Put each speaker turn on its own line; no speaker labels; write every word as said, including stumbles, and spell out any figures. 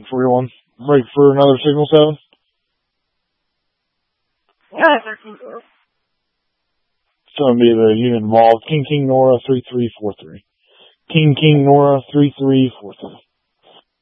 forty-one. Ready for another signal seven?
Yeah, thirteen four.
It's going to be the unit involved. King King Nora three three four three. King King Nora three three four three.